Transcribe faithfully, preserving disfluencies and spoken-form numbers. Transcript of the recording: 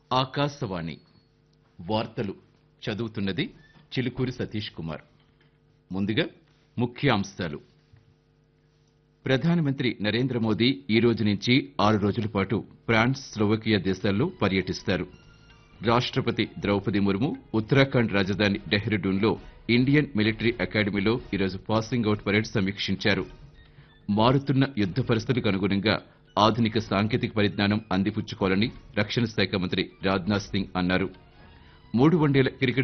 ఆకాశవాణి వార్తలు చదువుతున్నది చిలుకూరి సతీష్ కుమార్. ముందుగా ముఖ్యాంశాలు. ప్రధానమంత్రి నరేంద్ర మోదీ ఈ రోజు నుంచి ఆరు రోజుల పాటు ఫ్రాన్స్, స్లోవకియా దేశాల్లో పర్యటిస్తారు. రాష్ట్రపతి ద్రౌపది ముర్ము ఉత్తరాఖండ్ రాజధాని డెహ్రాడూన్లో ఇండియన్ మిలిటరీ అకాడమీలో ఈరోజు పాసింగ్ అవుట్ పరేడ్ సమీక్షించారు. మారుతున్న యుద్ద పరిస్థితులకు అనుగుణంగా ఆధునిక సాంకేతిక పరిజ్ఞానం అందిపుచ్చుకోవాలని రక్షణ శాఖ మంత్రి రాజ్నాథ్ సింగ్ అన్నారు. మూడు వన్డేల క్రికెట్